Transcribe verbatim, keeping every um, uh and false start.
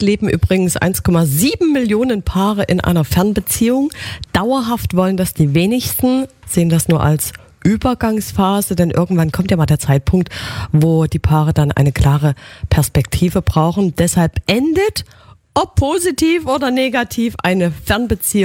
leben übrigens eins Komma sieben Millionen Paare in einer Fernbeziehung. Dauerhaft wollen das die wenigsten, sehen das nur als Übergangsphase, denn irgendwann kommt ja mal der Zeitpunkt, wo die Paare dann eine klare Perspektive brauchen. Deshalb endet, ob positiv oder negativ, eine Fernbeziehung